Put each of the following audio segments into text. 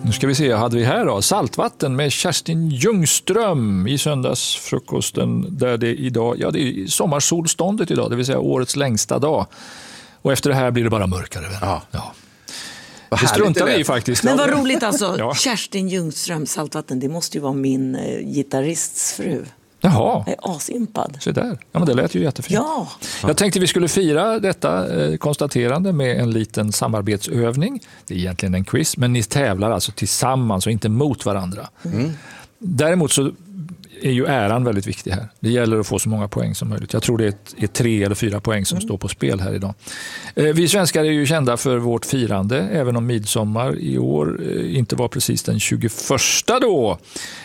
Nu ska vi se, hade vi här då Saltvatten med Kerstin Ljungström i söndagsfrukosten där det idag, ja det är sommarsolståndet idag, det vill säga årets längsta dag. Och efter det här blir det bara mörkare. Ja. Det struntar vi faktiskt. Men vad roligt alltså, Ja. Kerstin Ljungström, Saltvatten, det måste ju vara min gitarrists fru. Jaha. Jag är asimpad. Så där. Ja, men det lät ju jättefint. Ja. Jag tänkte vi skulle fira detta konstaterande med en liten samarbetsövning. Det är egentligen en quiz, men ni tävlar alltså tillsammans och inte mot varandra. Däremot så är ju äran väldigt viktig här. Det gäller att få så många poäng som möjligt. Jag tror det är 3 eller 4 poäng som står på spel här idag. Vi svenskar är ju kända för vårt firande, även om midsommar i år inte var precis den 21 då.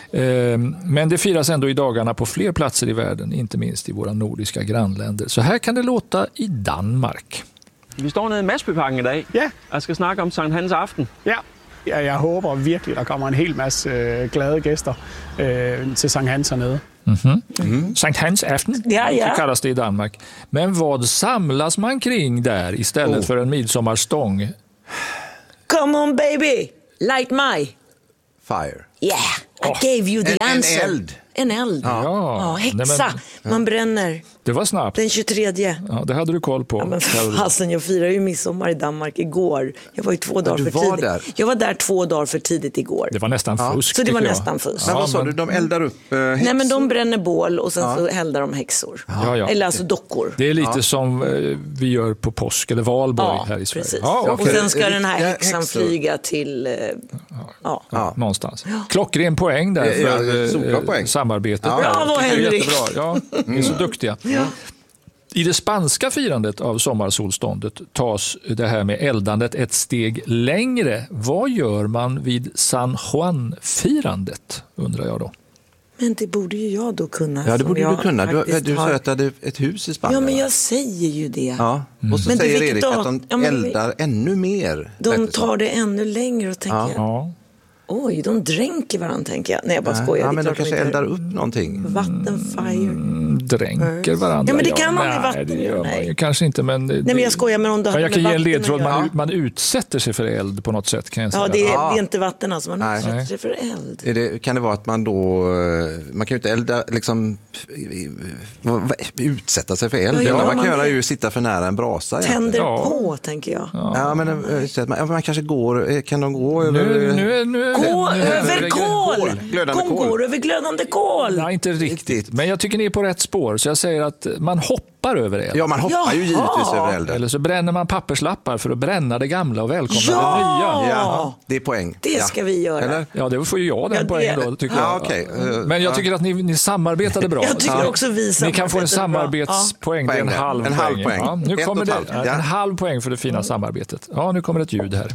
Men det firas ändå i dagarna på fler platser i världen, inte minst i våra nordiska grannländer. Så här kan det låta i Danmark. Vi står nede i Masbyparken i dag. Ja. Jeg skal snakke om Sankt Hans aften. Ja, jeg håber virkelig, der kommer en hel masse glade gæster til Sankt Hans hernede. Sankt Hans aften, Ja. så kallas det i Danmark. Men vad samlas man kring där istället för en midsommarstång? Come on baby, light my. Fire. Yeah, I gave you the En answer. eld. En eld. Ja. Häxa. Nej, Man bränner Det var snabbt. den 23. Ja, det hade du koll på. Ja, men fasen, jag firade ju midsommar i Danmark igår. Jag var ju 2 dagar du för var tidigt. där? Jag var där 2 dagar för tidigt igår. Det var nästan fusk. Så det var tycker jag. nästan fusk. Men vad sa du, de eldar upp häxor? Nej, men de bränner bål och sen så häldar de häxor. Ja. Eller alltså dockor. Det är lite som vi gör på påsk eller valborg här i Sverige. Precis. Ja, Och okej. sen ska den här Riktiga häxan häxor. flyga till... Någonstans. Klockren poäng där för solklar poäng. samarbetet. Bravo, Det är Henrik. jättebra. Ja, ni är så duktiga. I det spanska firandet av sommarsolståndet tas det här med eldandet ett steg längre. Vad gör man vid San Juan-firandet, undrar jag då? Men det borde ju jag då kunna. Ja, det som borde jag du kunna. faktiskt Du har- sa att du hade ett hus i Ja, Spanien. men va? jag säger ju det. Ja. Och så Men du, säger vilket Erik dag- att de Ja, men- eldar ännu mer. De tar det ännu längre och tänker jag, Ja. oj, de dränker varandra, tänker jag. Nej, jag bara skojar. Ja, Det är men de klart kanske inte eldar gör. upp någonting. Vattenfire. Dränker varandra. Ja, men det kan man i vatten Det ju. gör man Nej. ju kanske inte. Men Nej, men jag skojar, men om du Ja, jag kan ge en ledtråd. Ja, Man utsätter sig för eld på något sätt, kan jag säga. det är inte vatten, alltså. Man Nej. utsätter sig för eld. Kan det vara att man då... Man kan ju inte elda, liksom... Utsätta sig för eld. Ja, Man man kan göra ju sitta för nära en brasa. egentligen. Tänder Ja. på, tänker jag. Ja, men man kanske går... Kan de gå över... Nu Gå över nu- kol! glödande kol. Går över glödande kol! Nej, inte riktigt. Men jag tycker ni är på rätt spår. Så jag säger att man hoppar över eld. Ja, man hoppar ju Jaha. givetvis över elden. Eller så bränner man papperslappar för att bränna det gamla och välkomna det nya. Ja, det är poäng. Det Ja. ska vi göra. Eller? Ja, det får ju jag den Ja, det- poängen då, tycker jag. Ja, okej. Men jag tycker att ni samarbetade bra. Jag tycker också vi Ni kan få en samarbetade bra. samarbetspoäng. Det är en Poäng där. halv En halv poäng. poäng. Ja, nu Ett kommer och det ett halvt. Ja. en halv poäng för det fina samarbetet. Ja, nu kommer ett ljud här.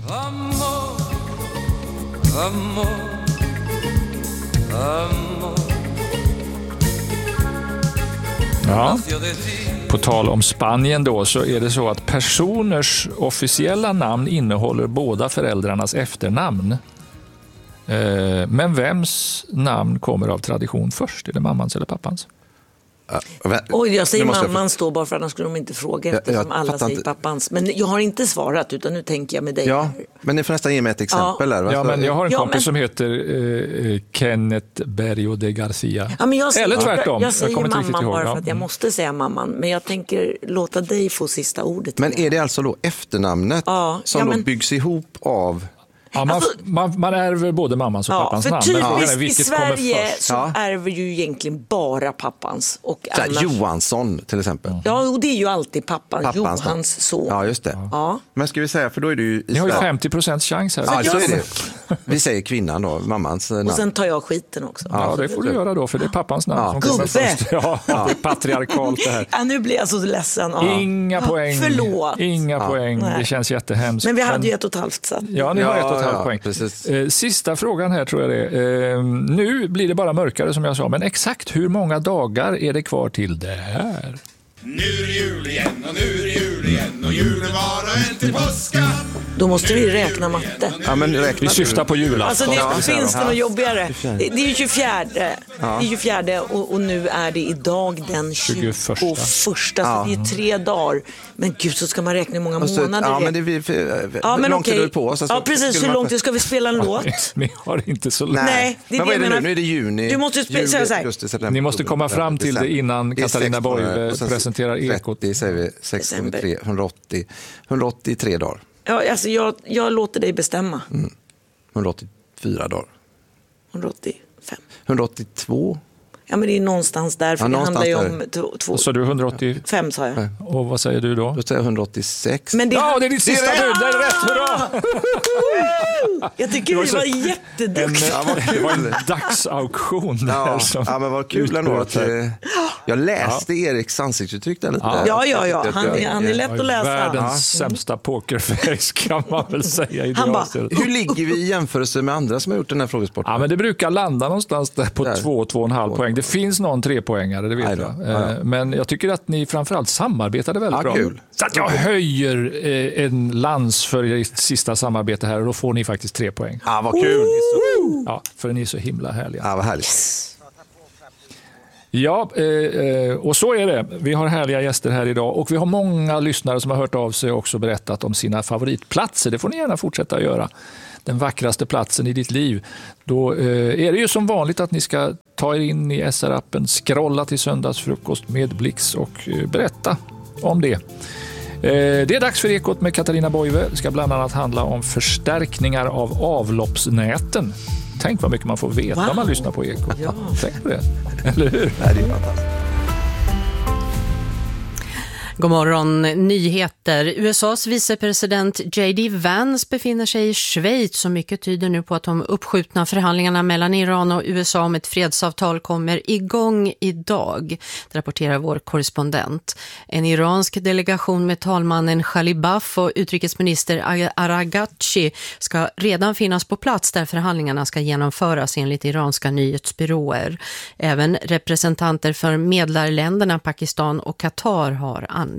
Ja. På tal om Spanien då, så är det så att personers officiella namn innehåller båda föräldrarnas efternamn. Men vems namn kommer av tradition först? Är det mammans eller pappans? Oj, jag säger Nu måste jag mammans då, bara för annars skulle de inte fråga Jag eftersom alla fattar säger inte. pappans. Men jag har inte svarat, utan nu tänker jag med dig. Ja, men ni får nästan ge mig ett exempel där. Ja, men jag har en Ja, kompis men- som heter Kenneth Berrio de Garcia. Ja, men jag säger, Eller tvärtom. Jag säger kommer inte riktigt mamman ihåg. bara Ja. för att jag måste säga mamman. Men jag tänker låta dig få sista ordet. Men är det alltså då efternamnet Ja, som ja, då men- byggs ihop av... Ja, Alltså- man ärver både mammans och Ja, pappans för namn. Men frågan är typiskt i vilket kommer Sverige först. så Ja. ärver ju egentligen bara pappans. Och Så här, annars... Johansson till exempel. Ja, och det är ju alltid pappan. Pappans Johans namn. son. Ja, just det. Ja. Men ska vi säga, för då är det ju... Ni har ju 50% chans här. Ja, så är det. Vi säger kvinnan då, mammans namn. Och sen tar jag skiten också. Ja, det får du göra då, för det är pappans namn Ja. som kommer Gubbe! först. Ja, det är patriarkalt det här. Ja, nu blir jag så ledsen. Ja. Inga poäng. Förlåt. Inga poäng. Nej. Det känns jättehemskt. Men vi hade ju 1,5 satt. Ja, ni har Ja, 1,5 ja, poäng. precis. Sista frågan här tror jag det är. Nu blir det bara mörkare som jag sa, men exakt hur många dagar är det kvar till det här? Nu är det jul igen och nu är det jul igen och julen varar en till påska. Då måste vi räkna matte. Ja, men Vi syftar på julafton. Alltså finns det något jobbigare? Det är ju 24. Det är 24 och nu är det idag den 21. Så det är 3 dagar. Men gud, så ska man räkna hur många månader ja, det är. Men det är ja, men lång tid på oss. Ja, precis. Hur långt ska vi spela en låt? Ni har inte så långt. Nej, det är men vad är det nu? Nu är det juni. Du måste säga så här. Ni måste komma fram till det innan Katarina Boive presenterar Ekot. Det säger vi 6 183 dagar. Ja, alltså jag låter dig bestämma. 184 dagar. 185. 182. Ja, men det är någonstans där, för det handlar ju om 2. Så du 185 sa jag. Och vad säger du då? Då säger jag 186. Men det är ditt sista bud, det är rätt, hurra! Jag tycker det var jätteduktigt. Det var en dagsauktion där. Ja, men vad kul ändå att jag läste Eriks ansiktsuttryck där lite. Ja. Han är lätt att läsa. Världens sämsta pokerface kan man väl säga. Han bara, hur ligger vi i jämförelse med andra som har gjort den här frågesporten? Ja, men det brukar landa någonstans där på 2,5 poäng. Det finns någon 3-poängare, det vet jag. Men jag tycker att ni framförallt samarbetade väldigt bra. Kul. Så att jag höjer en lans för ert sista samarbete här och då får ni faktiskt 3 poäng. Ja, vad kul. Ja, för ni är så himla härliga. Ja, vad härligt. Yes. Ja, och så är det. Vi har härliga gäster här idag och vi har många lyssnare som har hört av sig och också berättat om sina favoritplatser. Det får ni gärna fortsätta göra. Den vackraste platsen i ditt liv. Då är det ju som vanligt att ni ska ta er in i SR-appen, scrolla till söndagsfrukost med Blix och berätta om det. Det är dags för Ekot med Katarina Boive. Det ska bland annat handla om förstärkningar av avloppsnäten. Tänk vad mycket man får veta om man lyssnar på Ekot. Ja. Tänk på det, eller hur? Det är fantastiskt. God morgon, nyheter. USAs vicepresident J.D. Vance befinner sig i Schweiz så mycket tyder nu på att de uppskjutna förhandlingarna mellan Iran och USA om ett fredsavtal kommer igång idag, rapporterar vår korrespondent. En iransk delegation med talmannen Ghalibaf och utrikesminister Aragachi ska redan finnas på plats där förhandlingarna ska genomföras enligt iranska nyhetsbyråer. Även representanter för medlarländerna Pakistan och Qatar har anlänt.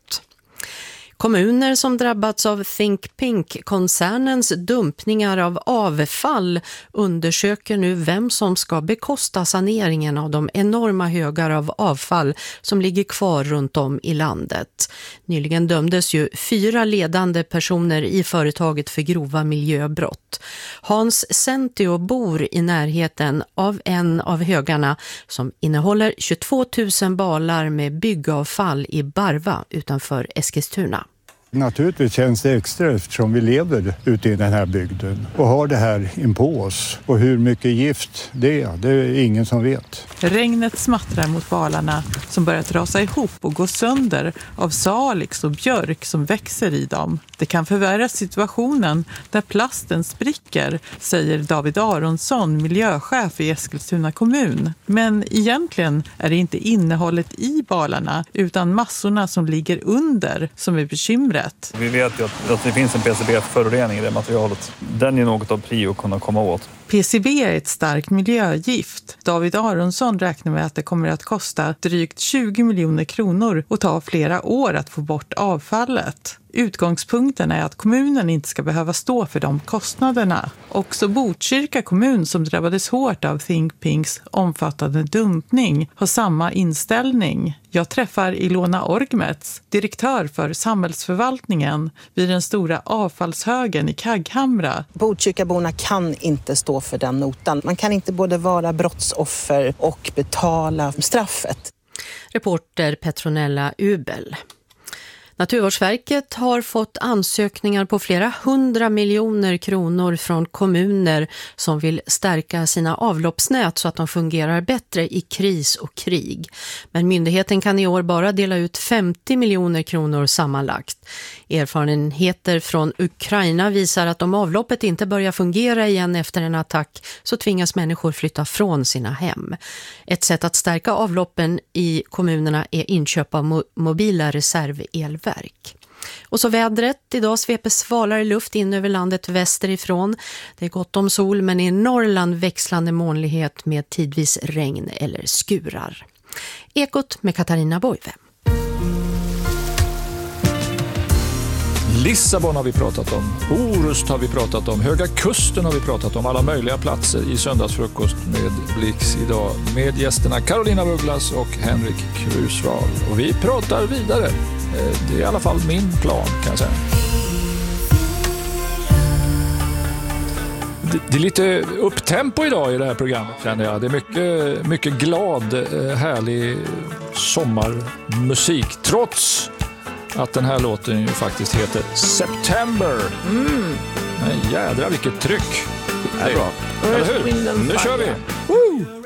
Kommuner som drabbats av Think Pink-koncernens dumpningar av avfall undersöker nu vem som ska bekosta saneringen av de enorma högar av avfall som ligger kvar runt om i landet. Nyligen dömdes ju 4 ledande personer i företaget för grova miljöbrott. Hans Sentio bor i närheten av en av högarna som innehåller 22 000 balar med byggavfall i Barva utanför Eskilstuna. Naturligtvis känns det extra eftersom vi lever ute i den här bygden och har det här inpå oss. Och hur mycket gift det är ingen som vet. Regnet smattrar mot balarna som börjat rasa ihop och gå sönder av salix och björk som växer i dem. Det kan förvärra situationen där plasten spricker, säger David Aronsson, miljöchef i Eskilstuna kommun. Men egentligen är det inte innehållet i balarna utan massorna som ligger under som är bekymret. Vi vet ju att det finns en PCB-förorening i det materialet. Den är något av prio att kunna komma åt. PCB är ett starkt miljögift. David Aronsson räknar med att det kommer att kosta drygt 20 miljoner kronor och ta flera år att få bort avfallet. Utgångspunkten är att kommunen inte ska behöva stå för de kostnaderna. Också Botkyrka kommun som drabbades hårt av Think Pinks omfattande dumpning har samma inställning. Jag träffar Ilona Orgmets, direktör för samhällsförvaltningen vid den stora avfallshögen i Kagghamra. Botkyrkaborna kan inte stå för den notan. Man kan inte både vara brottsoffer och betala straffet. Reporter Petronella Ubel. Naturvårdsverket har fått ansökningar på flera 100 miljoner kronor från kommuner som vill stärka sina avloppsnät så att de fungerar bättre i kris och krig. Men myndigheten kan i år bara dela ut 50 miljoner kronor sammanlagt. Erfarenheter från Ukraina visar att om avloppet inte börjar fungera igen efter en attack så tvingas människor flytta från sina hem. Ett sätt att stärka avloppen i kommunerna är inköp av mobila reservelverk. Och så vädret. Idag sveper svalare luft in över landet västerifrån. Det är gott om sol men i Norrland växlande molnighet med tidvis regn eller skurar. Ekot med Katarina Boive. Lissabon har vi pratat om, Orust har vi pratat om, Höga Kusten har vi pratat om, alla möjliga platser i söndagsfrukost med Blix idag med gästerna Carolina af Ugglas och Henrik Krusvall. Och vi pratar vidare. Det är i alla fall min plan, kan jag säga. Det är lite upptempo idag i det här programmet, känner jag. Det är mycket glad, härlig sommarmusik. Trots att den här låten ju faktiskt heter September. Men jädra vilket tryck. Det är bra. Eller hur? Nu kör vi!